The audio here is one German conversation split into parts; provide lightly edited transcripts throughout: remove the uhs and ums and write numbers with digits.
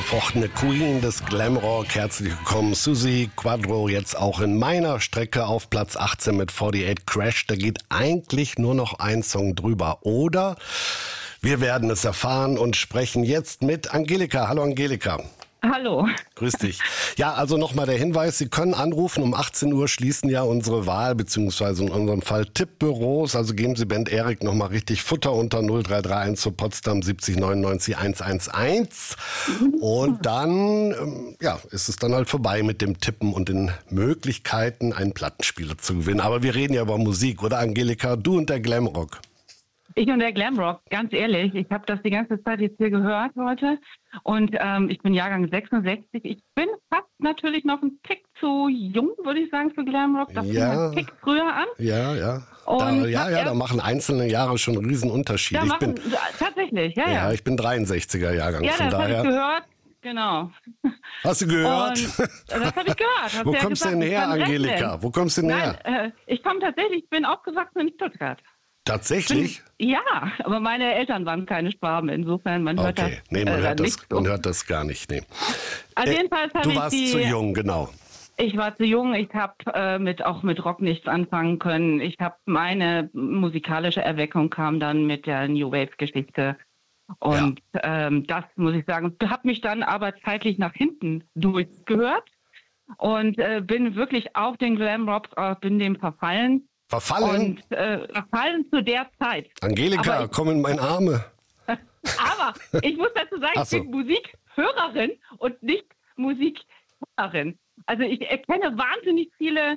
unangefochtene Queen des Glamrock. Herzlich willkommen, Suzi Quatro, jetzt auch in meiner Strecke auf Platz 18 mit 48 Crash. Da geht eigentlich nur noch ein Song drüber, oder? Wir werden es erfahren und sprechen jetzt mit Angelika. Hallo Angelika. Hallo. Grüß dich. Ja, also nochmal der Hinweis, Sie können anrufen. Um 18 Uhr schließen ja unsere Wahl, beziehungsweise in unserem Fall Tippbüros. Also geben Sie Band Erik nochmal richtig Futter unter 0331 zu Potsdam 70 99 111. Und dann, ist es dann halt vorbei mit dem Tippen und den Möglichkeiten, einen Plattenspieler zu gewinnen. Aber wir reden ja über Musik, oder Angelika? Du und der Glamrock. Ich und der Glamrock, ganz ehrlich, ich habe das die ganze Zeit jetzt hier gehört heute und ich bin Jahrgang 66. Ich bin fast natürlich noch ein Tick zu jung, würde ich sagen, für Glamrock. Das fing ein Tick früher an. Ja. Und da machen einzelne Jahre schon einen riesen Unterschied. Tatsächlich. Ich bin 63er Jahrgang, ja, von das daher. Habe ich gehört. Genau. Hast du gehört? Das habe ich gehört. Wo kommst du denn her, Angelika? Wo kommst du denn her? Ich bin aufgewachsen in Stuttgart. Tatsächlich? Ja, aber meine Eltern waren keine Schwaben, insofern man hört das. Nee, man hört das gar nicht. Nee. Also jedenfalls du warst zu jung, genau. Ich war zu jung, ich habe auch mit Rock nichts anfangen können. Ich habe meine musikalische Erweckung kam dann mit der New Wave-Geschichte. Und das muss ich sagen, habe mich dann aber zeitlich nach hinten durchgehört und bin wirklich auf den Glamrock, bin dem verfallen. Verfallen? Und verfallen zu der Zeit. Angelika, komm in meine Arme. Aber ich muss dazu sagen, ich bin Musikhörerin und nicht Musikhörerin. Also ich erkenne wahnsinnig viele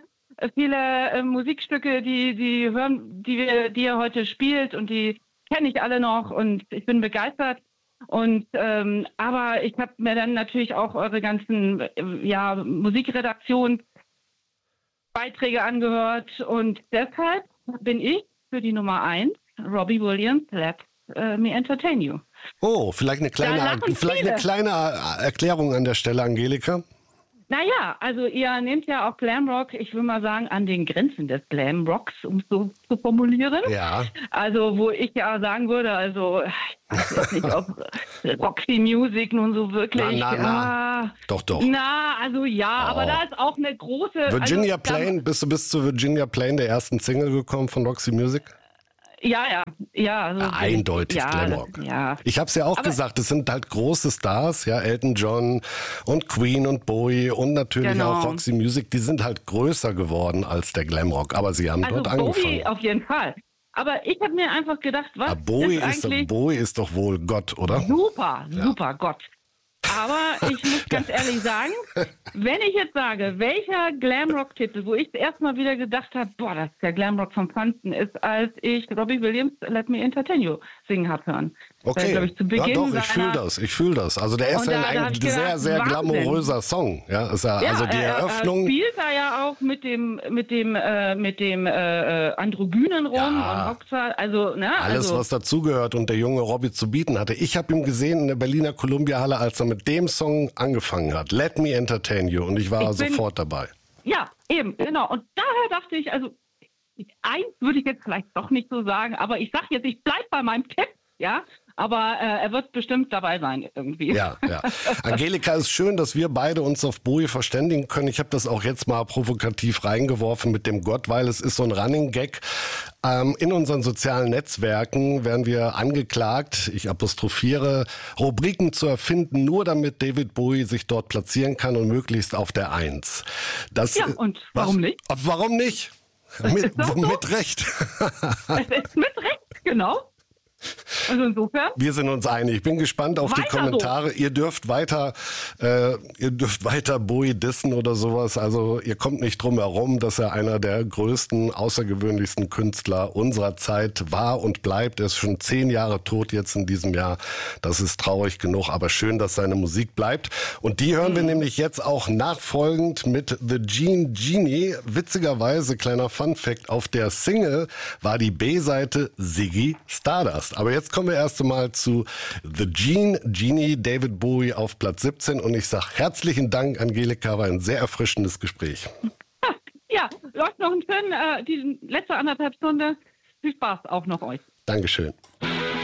Musikstücke, die ihr heute spielt, und die kenne ich alle noch und ich bin begeistert. Und aber ich habe mir dann natürlich auch eure ganzen Musikredaktionsbeiträge angehört, und deshalb bin ich für die Nummer 1, Robbie Williams, Let Me Entertain You. Oh, vielleicht eine kleine Erklärung an der Stelle, Angelika. Naja, also ihr nehmt ja auch Glamrock, ich will mal sagen, an den Grenzen des Glamrocks, um es so zu formulieren. Ja. Also wo ich ja sagen würde, ich weiß jetzt nicht, ob Roxy Music nun so wirklich... Doch. Aber da ist auch eine große... Virginia Plain, bist du bis zu Virginia Plain, der ersten Single, gekommen von Roxy Music? Ja. Eindeutig Glamrock. Ja. Ich habe es ja auch gesagt, es sind halt große Stars, ja, Elton John und Queen und Bowie und natürlich auch Roxy Music, die sind halt größer geworden als der Glamrock, aber sie haben dort angefangen. Bowie auf jeden Fall. Aber ich habe mir einfach gedacht, Bowie ist doch wohl Gott, oder? Super Gott. Aber ich muss ganz ehrlich sagen, wenn ich jetzt sage, welcher Glamrock-Titel, wo ich erstmal wieder gedacht habe, das ist der Glamrock vom Feinsten, ist, als ich Robbie Williams Let Me Entertain You singen habe hören. Okay, ich fühle das. Also der ist ein sehr glamouröser Song. Ja, ist also die Eröffnung. Er spielt da ja auch mit dem Androgynen rum und Rockstar. Alles, was dazugehört und der junge Robbie zu bieten hatte. Ich habe ihn gesehen in der Berliner Columbia-Halle, als er mit dem Song angefangen hat. Let Me Entertain You. Und ich war sofort dabei. Ja, eben, genau. Und daher dachte ich, eins würde ich jetzt vielleicht doch nicht so sagen, aber ich sage jetzt, ich bleibe bei meinem Tipp, ja. Aber er wird bestimmt dabei sein irgendwie. Ja. Angelika, ist schön, dass wir beide uns auf Bowie verständigen können. Ich habe das auch jetzt mal provokativ reingeworfen mit dem Gott, weil es ist so ein Running Gag. In unseren sozialen Netzwerken werden wir angeklagt, ich apostrophiere, Rubriken zu erfinden, nur damit David Bowie sich dort platzieren kann und möglichst auf der 1. Und warum nicht? Warum nicht? Mit Recht. Es ist mit Recht, genau. Also insofern. Wir sind uns einig. Ich bin gespannt auf die Kommentare. So. Ihr dürft weiter Bowie dissen oder sowas. Also ihr kommt nicht drum herum, dass er einer der größten, außergewöhnlichsten Künstler unserer Zeit war und bleibt. Er ist schon 10 Jahre tot jetzt in diesem Jahr. Das ist traurig genug, aber schön, dass seine Musik bleibt. Und die hören wir nämlich jetzt auch nachfolgend mit The Genie. Witzigerweise, kleiner Funfact, auf der Single war die B-Seite Ziggy Stardust. Aber jetzt kommen wir erst einmal zu The Genie, David Bowie auf Platz 17. Und ich sage herzlichen Dank, Angelika, war ein sehr erfrischendes Gespräch. Ja, läuft noch die letzte 1,5 Stunde. Viel Spaß auch noch euch. Dankeschön.